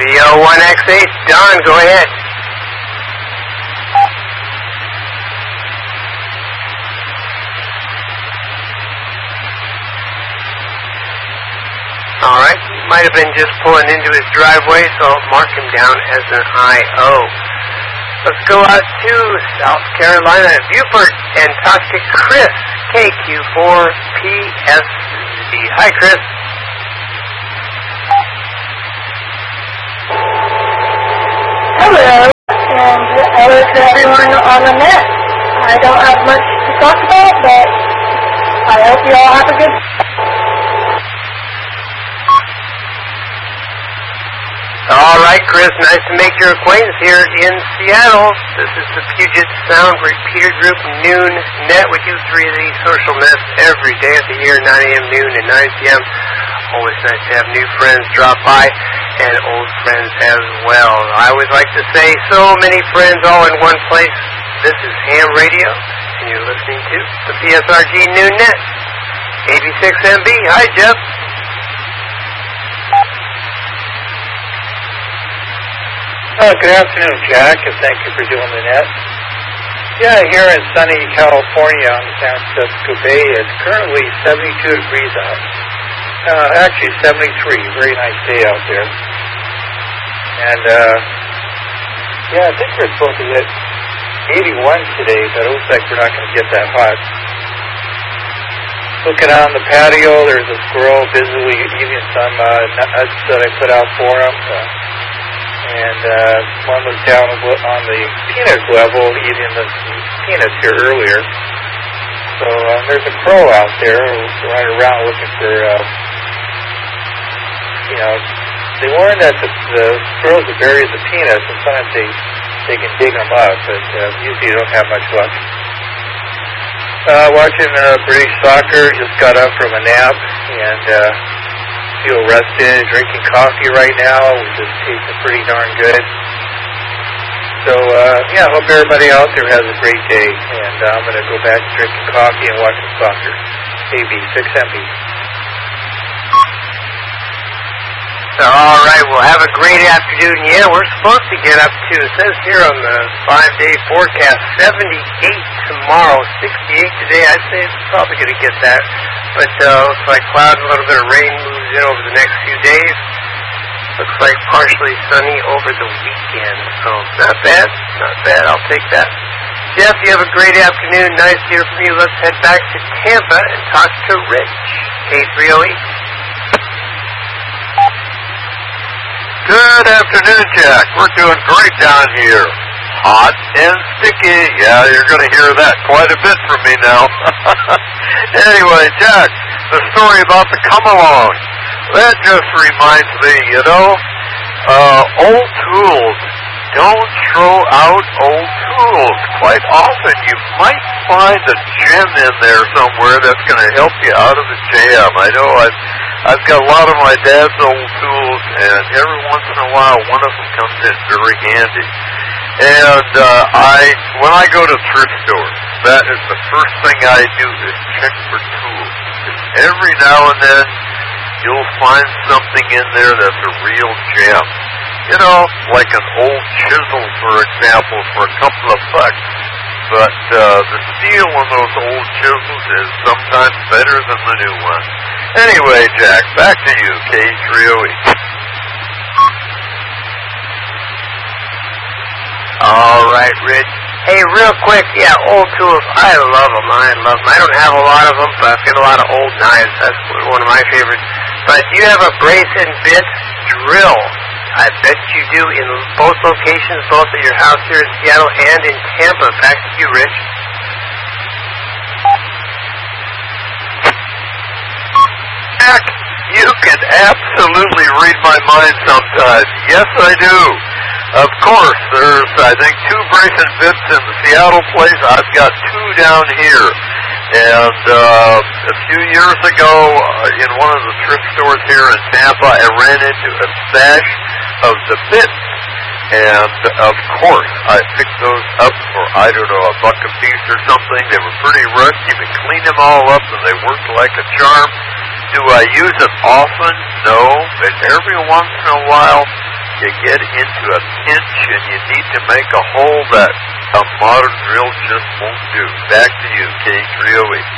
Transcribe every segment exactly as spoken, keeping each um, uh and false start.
V O one X eight, Don, go ahead. All right, might have been just pulling into his driveway, so I'll mark him down as an I O. Let's go out to South Carolina, Beaufort, and talk to Chris, K Q four P S Z. Hi, Chris. Hello, and hello to everyone on the net. I don't have much to talk about, but I hope you all have a good All right, Chris, nice to make your acquaintance here in Seattle. This is the Puget Sound Repeater Group Noon Net. We do three of these social nets every day of the year, nine a.m., noon, and nine p.m. Always nice to have new friends drop by and old friends as well. I always like to say, so many friends all in one place. This is Ham Radio, and you're listening to the P S R G Noon Net. eighty-six M B. Hi, Jeff. Oh, good afternoon, Jack, and thank you for doing the net. Yeah, here in sunny California on the San Francisco Bay, it's currently seventy-two degrees out. Uh, actually, seventy-three. Very nice day out there. And, uh, yeah, I think we're supposed to get eighty-one today, but it looks like we're not going to get that hot. Looking out on the patio, there's a squirrel busily eating some uh, nuts that I put out for him. Uh, and uh, one was down on the peanut level eating the peanuts here earlier. So uh, there's a crow out there running around looking for, uh, you know, they warn that the, the squirrels are buried the peanuts, and sometimes they, they can dig them up, but uh, usually you don't have much luck. Uh, watching uh, British soccer, just got up from a nap, and uh, feel rested, drinking coffee right now, which is tasting pretty darn good. So, uh, yeah, I hope everybody out there has a great day, and uh, I'm going to go back to drinking coffee and watching soccer. A B, six M B. All right, well, have a great afternoon. Yeah, we're supposed to get up to, it says here on the five-day forecast, seventy-eight tomorrow, sixty-eight today. I'd say it's probably going to get that. But uh, looks like clouds, a little bit of rain moves in over the next few days. Looks like partially sunny over the weekend. So not bad, not bad. I'll take that. Jeff, you have a great afternoon. Nice to hear from you. Let's head back to Tampa and talk to Rich, K three oh eight. Good afternoon, Jack. We're doing great down here. Hot and sticky. Yeah, you're going to hear that quite a bit from me now. Anyway, Jack, the story about the come-along. That just reminds me, you know, uh, old tools. Don't throw out old tools. Quite often you might find a gem in there somewhere that's going to help you out of the jam. I know I've I've got a lot of my dad's old tools, and every once in a while one of them comes in very handy. And uh, I, when I go to thrift stores, that is the first thing I do is check for tools. Every now and then you'll find something in there that's a real gem. You know, like an old chisel, for example, for a couple of bucks. But uh, the steel on those old chisels is sometimes better than the new one. Anyway, Jack, back to you, K three oh eight. All right, Rich. Hey, real quick, yeah, old tools. I love them. I love them. I don't have a lot of them, but I've got a lot of old knives. That's one of my favorites. But you have a brace and bit drill. I bet you do in both locations, both at your house here in Seattle and in Tampa. Back to you, Rich. Jack, you can absolutely read my mind sometimes. Yes, I do. Of course, there's, I think, two brace and bits in the Seattle place. I've got two down here. And uh, a few years ago, uh, in one of the thrift stores here in Tampa, I ran into a stash of the bits. And, of course, I picked those up for, I don't know, a buck a piece or something. They were pretty rusty, but cleaned them all up, and they worked like a charm. Do I use it often? No. But every once in a while, you get into a pinch and you need to make a hole that a modern drill just won't do. Back to you, K three oh eight.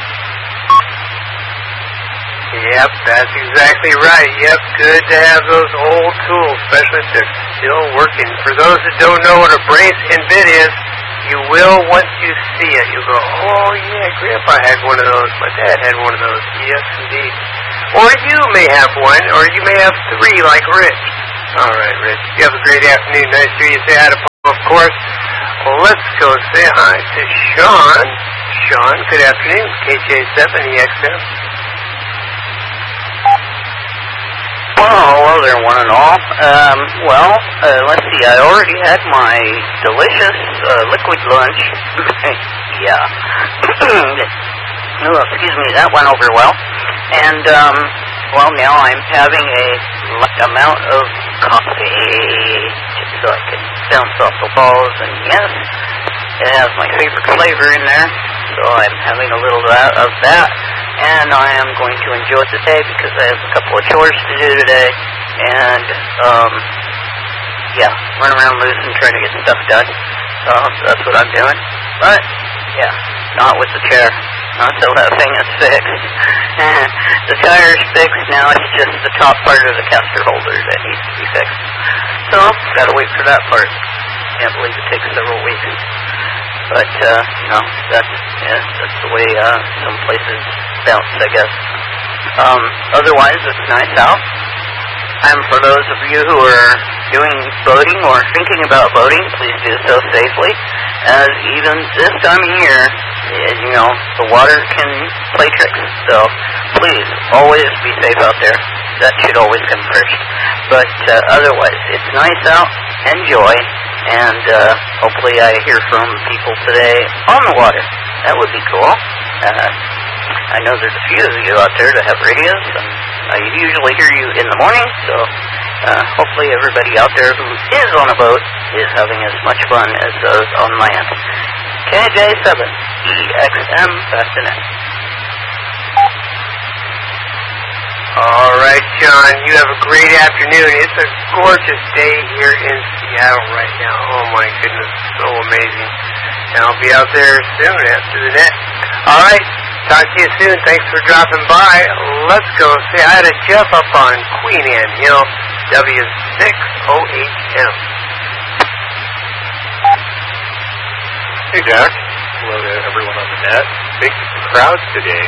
Yep, that's exactly right. Yep, good to have those old tools, especially if they're still working. For those that don't know what a brace and bit is, you will once you see it. You'll go, oh yeah, Grandpa had one of those. My dad had one of those. Yes, indeed. Or you may have one, or you may have three like Rich. All right, Rich. You have a great afternoon. Nice to hear you say hi to Paul, of course. Well, let's go say hi to Sean. Sean, good afternoon. K J seven E X M. Well, hello there, one and all. Um, well, uh, let's see, I already had my delicious uh, liquid lunch. yeah. oh, excuse me, that went over well. And, um, well, now I'm having a like, amount of coffee so I can bounce off the balls. And yes, it has my favorite flavor in there, so I'm having a little of that. And I am going to enjoy the day because I have a couple of chores to do today. And, um, yeah, run around loose and try to get stuff done. So that's what I'm doing. But, yeah, not with the chair. Not until that thing is fixed. The tire's fixed, now it's just the top part of the caster holder that needs to be fixed. So, gotta wait for that part. Can't believe it takes several weeks. But, uh, you know, that's, yeah, that's the way, uh, some places bounce, I guess. Um, otherwise, it's nice out. And for those of you who are doing boating or thinking about boating, please do so safely, as even this time of year, you know, the water can play tricks. So, please, always be safe out there. That should always come first. But, uh, otherwise, it's nice out. Enjoy. And uh, hopefully I hear from people today on the water. That would be cool. Uh, I know there's a few of you out there that have radios. And I usually hear you in the morning, so uh, hopefully everybody out there who is on a boat is having as much fun as those on land. K J seven E X M, back to net. All right, John, you have a great afternoon. It's a gorgeous day here in Seattle right now. Oh, my goodness, so amazing. And I'll be out there soon after the net. All right, talk to you soon. Thanks for dropping by. Let's go say hi to Jeff up on Queen Anne Hill, W six oh eight M. Hey, Jack. Hello to everyone on the net. Big crowd today.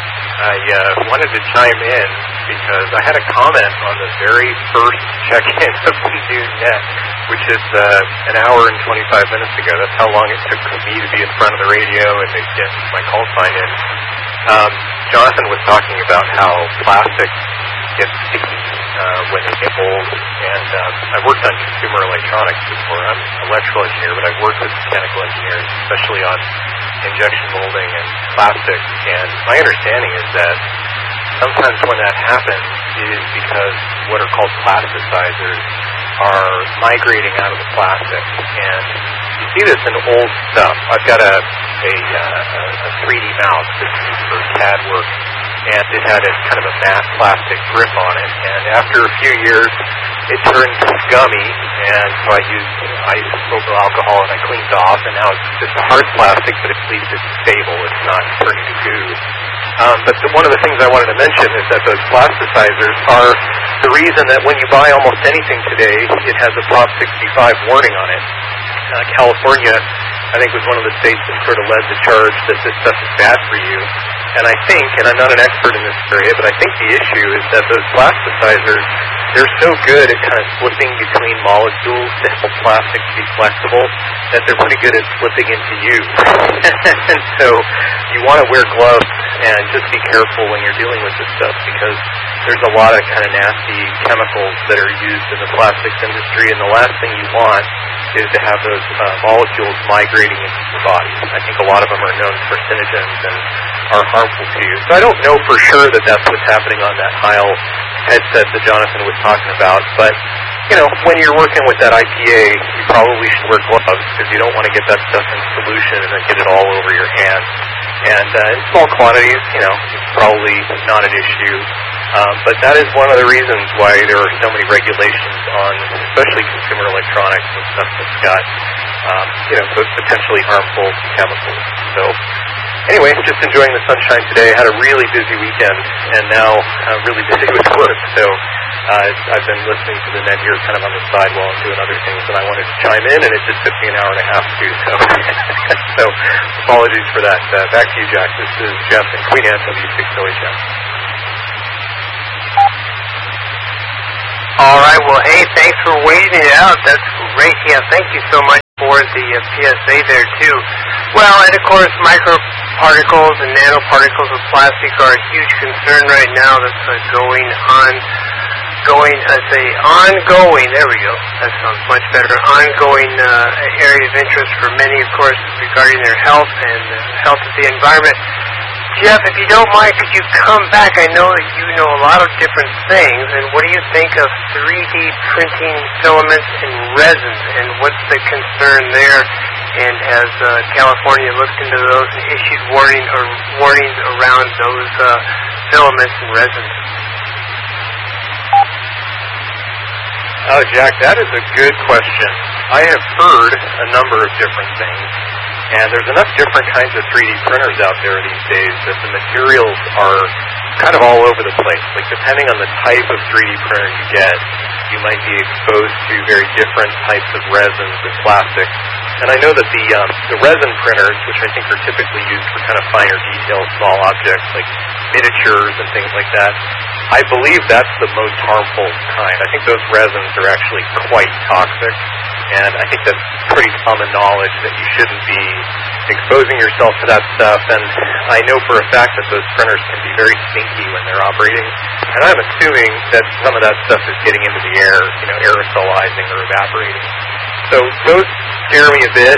I uh, wanted to chime in because I had a comment on the very first check-in of the new net, which is uh, an hour and twenty-five minutes ago. That's how long it took for me to be in front of the radio and to get my call sign in. Um, Jonathan was talking about how plastic gets sticky uh, when they get old, and um, I've worked on consumer electronics before. I'm an electrical engineer, but I've worked with mechanical engineers, especially on injection molding and plastics, and my understanding is that sometimes when that happens is because what are called plasticizers are migrating out of the plastic, and you see this in old stuff. I've got a, a, uh, a three D mouse that's used for C A D work, and it had a kind of a matte plastic grip on it, and after a few years it turned gummy, and so I used isopropyl alcohol and I cleaned it off, and now it's just a hard plastic, but at least it's stable. It's not turning to goo. Um, but the, one of the things I wanted to mention is that those plasticizers are the reason that when you buy almost anything today, it has a Prop sixty-five warning on it. Uh, California, I think, was one of the states that sort of led the charge that this stuff is bad for you. And I think, and I'm not an expert in this area, but I think the issue is that those plasticizers, they're so good at kind of slipping between molecules to help plastic to be flexible that they're pretty good at slipping into you. And so you want to wear gloves and just be careful when you're dealing with this stuff, because there's a lot of kind of nasty chemicals that are used in the plastics industry, and the last thing you want is to have those uh, molecules migrating into your body. I think a lot of them are known as carcinogens and are harmful to you. So I don't know for sure that that's what's happening on that Heil headset that Jonathan was talking about, but you know, when you're working with that I P A, you probably should wear gloves because you don't want to get that stuff in solution and then get it all over your hand. And uh, in small quantities, you know, it's probably not an issue. Um, but that is one of the reasons why there are so many regulations on, especially consumer electronics and stuff that's got, um, you know, potentially harmful chemicals. So, anyway, just enjoying the sunshine today. Had a really busy weekend, and now uh, really busy with work. So, uh, I've been listening to the net here kind of on the side while I'm doing other things, and I wanted to chime in, and it just took me an hour and a half to do so. So, apologies for that. Uh, back to you, Jack. This is Jeff in Queen Anne, W six O H M. All right. Well, hey, thanks for waiting it out. That's great. Yeah, thank you so much for the uh, P S A there, too. Well, and of course, microparticles and nanoparticles of plastic are a huge concern right now. That's uh, going on, going, I say, ongoing, there we go. That sounds much better. Ongoing uh, area of interest for many, of course, regarding their health and the health of the environment. Jeff, if you don't mind, could you come back? I know that you know a lot of different things, and what do you think of three D printing filaments and resins, and what's the concern there? And has uh, California looked into those and issued warning or warnings around those uh, filaments and resins? Oh, Jack, that is a good question. I have heard a number of different things. And there's enough different kinds of three D printers out there these days that the materials are kind of all over the place. Like, depending on the type of three D printer you get, you might be exposed to very different types of resins and plastics. And I know that the um, the resin printers, which I think are typically used for kind of finer detail, small objects like miniatures and things like that, I believe that's the most harmful kind. I think those resins are actually quite toxic. And I think that's pretty common knowledge that you shouldn't be exposing yourself to that stuff. And I know for a fact that those printers can be very stinky when they're operating. And I'm assuming that some of that stuff is getting into the air, you know, aerosolizing or evaporating. So those scare me a bit.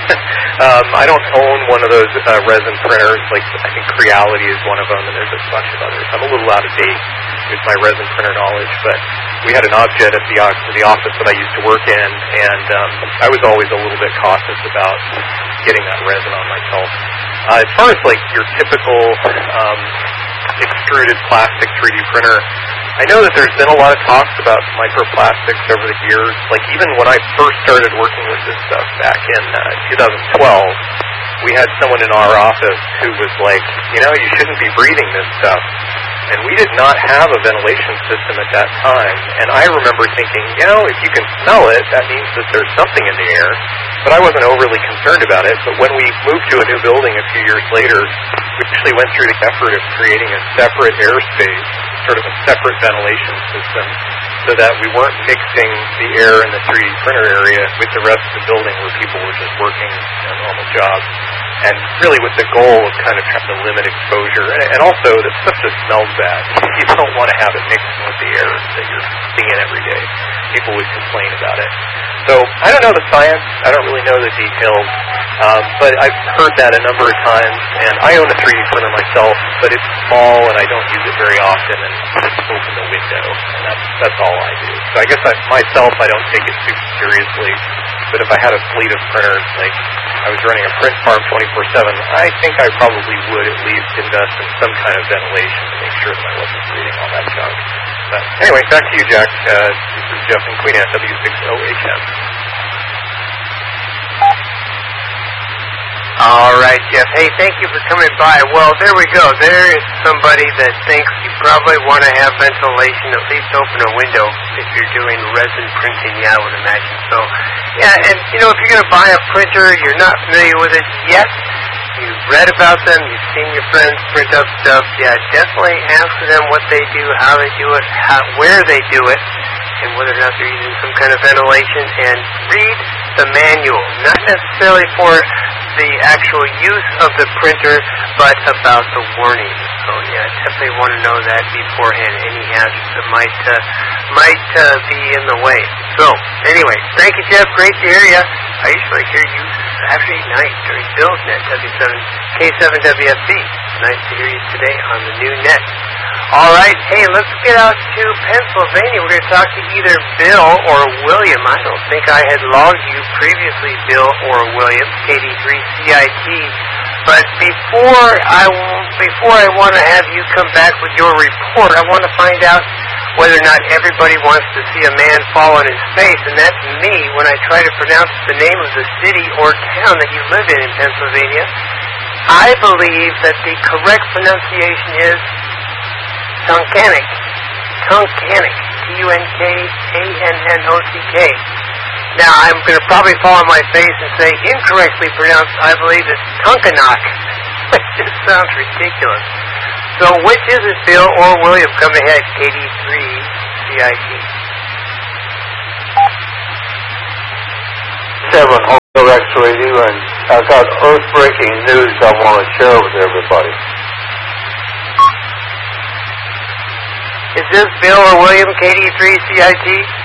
um, I don't own one of those uh, resin printers. Like, I think Creality is one of them, and there's a bunch of others. I'm a little out of date with my resin printer knowledge, but we had an Objet at the, the office that I used to work in, and um, I was always a little bit cautious about getting that resin on myself. Uh, as far as, like, your typical um, extruded plastic three D printer, I know that there's been a lot of talks about microplastics over the years. Like, even when I first started working with this stuff back in uh, two thousand twelve, we had someone in our office who was like, you know, you shouldn't be breathing this stuff. And we did not have a ventilation system at that time. And I remember thinking, you know, if you can smell it, that means that there's something in the air. But I wasn't overly concerned about it. But when we moved to a new building a few years later, we actually went through the effort of creating a separate airspace, sort of a separate ventilation system, so that we weren't mixing the air in the three D printer area with the rest of the building where people were just working their normal jobs. And really with the goal of kind of trying to limit exposure. And also, that stuff just smells bad. You don't want to have it mixing with the air that you're breathing in every day. People would complain about it. So, I don't know the science. I don't really know the details. Um, but I've heard that a number of times. And I own a three D printer myself, but it's small and I don't use it very often. And I just open the window. And that's, that's all I do. So I guess I, myself, I don't take it super seriously. But if I had a fleet of printers, like I was running a print farm twenty-four seven, I think I probably would at least invest in some kind of ventilation to make sure that I wasn't breathing all that junk. But anyway, back to you, Jack. Uh, this is Jeff in Queen Anne, W six O H M. All right, Jeff. Hey, thank you for coming by. Well, there we go. There is somebody that thinks you probably want to have ventilation, at least open a window if you're doing resin printing, yeah, I would imagine. So, yeah, and, you know, if you're going to buy a printer, you're not familiar with it yet, you've read about them, you've seen your friends print up stuff, yeah, definitely ask them what they do, how they do it, how, where they do it, and whether or not they're using some kind of ventilation, and read the manual, not necessarily for the actual use of the printer, but about the warning. So yeah, definitely want to know that beforehand. Any hazards that might uh, might uh, be in the way. So anyway, thank you, Jeff. Great to hear you. I usually hear you Saturday night during Bill's Net, W seven K seven W F C. Nice to hear you today on the new net. All right, hey, let's get out to Pennsylvania. We're going to talk to either Bill or William. I don't think I had logged you previously, Bill or William. K D three C I T But before I, before I want to have you come back with your report, I want to find out whether or not everybody wants to see a man fall on his face, and that's me when I try to pronounce the name of the city or town that you live in in Pennsylvania. I believe that the correct pronunciation is Tunkhannock. Tunkhannock. T U N K A N N O C K. Now, I'm going to probably fall on my face and say incorrectly pronounced, I believe it's Tunkhannock. It just sounds ridiculous. So which is it, Bill or William? Come ahead, K D three C I T. Seven, Hotel Rex Radio, and I've got earth-breaking news I want to share with everybody. Is this Bill or William, K D three C I T?